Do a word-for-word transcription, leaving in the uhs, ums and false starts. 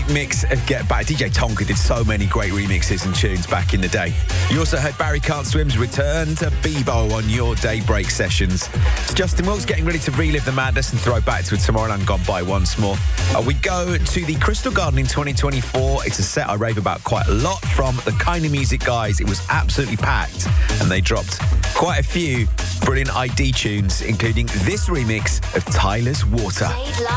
epic mix of Get Back. D J Tonka did so many great remixes and tunes back in the day. You also heard Barry Can't Swim's return to Bebo on your daybreak sessions. It's Justin Wilkes getting ready to relive the madness and throw back to Tomorrowland Gone By once more. Uh, we go to the Crystal Garden in twenty twenty-four. It's a set I rave about quite a lot from the Kind of Music guys. It was absolutely packed and they dropped quite a few brilliant I D tunes, including this remix of Tyler's Water.